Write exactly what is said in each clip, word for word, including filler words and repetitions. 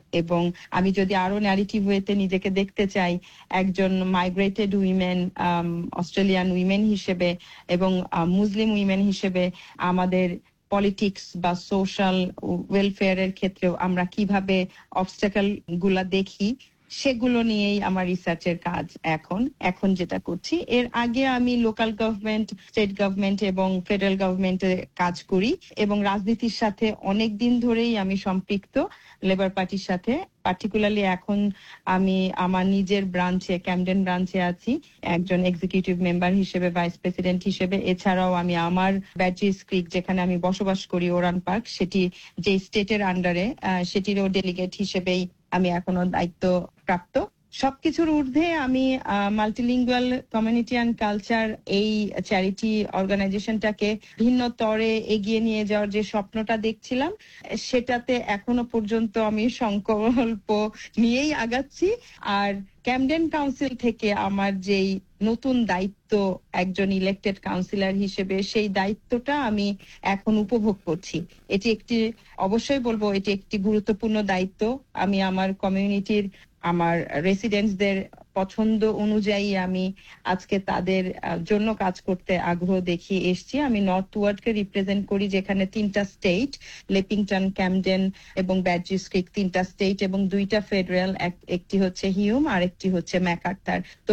এবং আমি যদি আরো ন্যারেটিভ ওয়েতে নিজেকে দেখতে চাই একজন মাইগ্রেটেড উইমেন, অস্ট্রেলিয়ান উইমেন হিসেবে এবং মুসলিম উইমেন হিসেবে আমাদের পলিটিক্স বা সোশ্যাল ওয়েলফেয়ারের ক্ষেত্রেও আমরা কিভাবে অবস্টাকল গুলা দেখি, সেগুলো নিয়েই আমার রিসার্চের কাজ এখন এখন যেটা করছি। এর আগে আমি লোকাল গভর্নমেন্ট, স্টেট গভর্নমেন্ট এবং ফেডারেল গভর্নমেন্টে কাজ করি এবং রাজনীতির সাথে অনেক দিন ধরেই আমি সম্পৃক্ত লেবার পার্টির সাথে। পার্টিকুলারলি এখন আমি আমার নিজের ব্রাঞ্চে, ক্যামডেন ব্রাঞ্চে আছি একজন এক্সিকিউটিভ মেম্বার হিসেবে, ভাইস প্রেসিডেন্ট হিসেবে। এছাড়াও আমি আমার ব্যাডজিস ক্রিক, যেখানে আমি বসবাস করি, ওরান পার্ক, সেটি যে স্টেটের আন্ডারে, সেটিরও ডেলিগেট হিসেবেই আমি এখনো দায়িত্ব প্রাপ্ত। সবকিছুর ঊর্ধ্বে আমি মাল্টিলিঙ্গুয়াল কমিউনিটি অ্যান্ড কালচার এই চ্যারিটি অর্গানাইজেশনটাকে ভিন্ন তরে এগিয়ে নিয়ে যাওয়ার যে স্বপ্নটা দেখছিলাম, সেটাতে এখনো পর্যন্ত আমি সংকল্প নিয়েই আগাচ্ছি। আর ক্যামডেন কাউন্সিল থেকে আমার যেই নতুন দায়িত্ব একজন ইলেক্টেড কাউন্সিলর হিসেবে, সেই দায়িত্বটা আমি এখন উপভোগ করছি। এটি একটি, অবশ্যই বলবো, এটি একটি গুরুত্বপূর্ণ দায়িত্ব। আমি আমার কমিউনিটির, আমার রেসিডেন্টসদের পছন্দ অনুযায়ী আমি আজকে তাদের জন্য কাজ করতে আগ্রহ দেখিয়ে এসছি। আমি নর্থ ওয়ার্ডকে রিপ্রেজেন্ট করি, যেখানে তিনটা স্টেট, লেপিংটন, ক্যামডেন এবং ব্যাডজিস ক্রিক, তিনটা স্টেট এবং দুইটা ফেডারেল, একটি হচ্ছে হিউম আর একটি হচ্ছে ম্যাকআর্থার। তো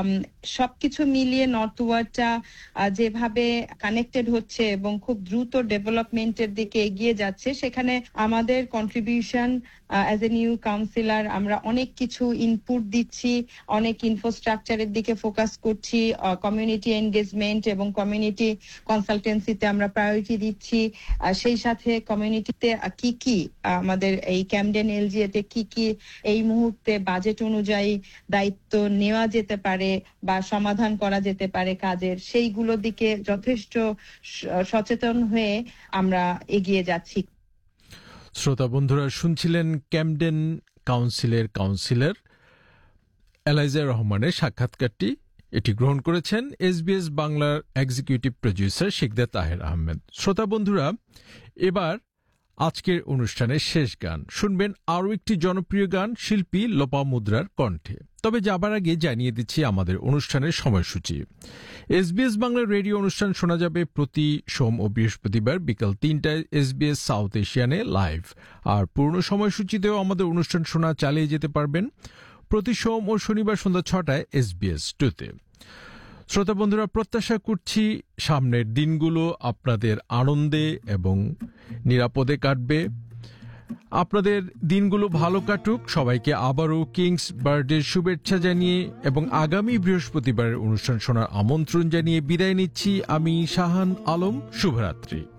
সবকিছু মিলিয়ে নর্থ ওয়ার্ডটা যেভাবে কানেক্টেড হচ্ছে এবং খুব দ্রুত ডেভেলপমেন্টের দিকে এগিয়ে যাচ্ছে, সেখানে আমাদের contribution as a new councillor, আমরা অনেক কিছু ইনপুট দিচ্ছি, অনেক ইনফ্রাস্ট্রাকচারের দিকে ফোকাস করছি, কমিউনিটি এনগেজমেন্ট এবং কমিউনিটি কনসালটেন্সিতে আমরা প্রায়োরিটি দিচ্ছি। সেই সাথে কমিউনিটিতে কি কি আমাদের এই ক্যামডেন এলজিএতে কি কি এই মুহূর্তে বাজেট অনুযায়ী দায়িত্ব নেওয়া যেতে পারে বা সমাধান করা যেতে পারে কাজের, সেইগুলোর দিকে যথেষ্ট সচেতন হয়ে আমরা এগিয়ে যাচ্ছি। শ্রোতা বন্ধুরা, শুনছিলেন ক্যামডেন কাউন্সিলের কাউন্সিলর এলাইজা রহমানের সাক্ষাৎকারটি। এটি গ্রহণ করেছেন এসবিএস বাংলার এক্সিকিউটিভ প্রডিউসার শিকদার তাহের আহমেদ। শ্রোতা বন্ধুরা, এবার আজকের অনুষ্ঠানের শেষ গান শুনবেন, আরও একটি জনপ্রিয় গান শিল্পী লোপামুদ্রার কণ্ঠে। তবে যাবার আগে জানিয়ে দিচ্ছি আমাদের অনুষ্ঠানের সময়সূচি। এসবিএস বাংলার রেডিও অনুষ্ঠান শোনা যাবে প্রতি সোম ও বৃহস্পতিবার বিকাল তিনটায় এসবিএস সাউথ এশিয়ানে লাইভ। আর পুরনো সময়সূচিতেও আমাদের অনুষ্ঠান শোনা চালিয়ে যেতে পারবেন প্রতি সোম ও শনিবার সন্ধ্যা ছটায় এসবিএস টুতে। শ্রোতা বন্ধুরা, প্রত্যাশা করছি সামনের দিনগুলো আপনাদের আনন্দে এবং নিরাপদে কাটবে। আপনাদের দিনগুলো ভালো কাটুক। সবাইকে আবারও কিংস বার্থডের শুভেচ্ছা জানিয়ে এবং আগামী বৃহস্পতিবারের অনুষ্ঠান শোনার আমন্ত্রণ জানিয়ে বিদায় নিচ্ছি আমি শাহান আলম। শুভরাত্রি।